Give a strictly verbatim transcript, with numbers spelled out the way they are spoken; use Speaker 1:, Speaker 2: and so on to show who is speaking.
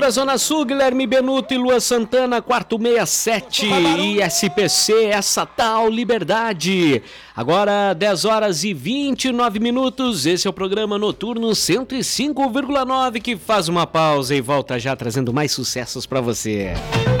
Speaker 1: Aventura Zona Sul, Guilherme Benuto e Lua Santana, quarto sessenta e sete, I S P C, essa tal liberdade. Agora dez horas e vinte e nove minutos, esse é o programa Noturno cento e cinco vírgula nove que faz uma pausa e volta já trazendo mais sucessos para você.